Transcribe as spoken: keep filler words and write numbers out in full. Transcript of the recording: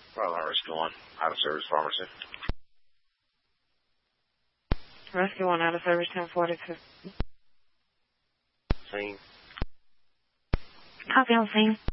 Well, our Rescue One, out of service pharmacy. Rescue One, out of service, ten forty-two. Scene. Copy on scene.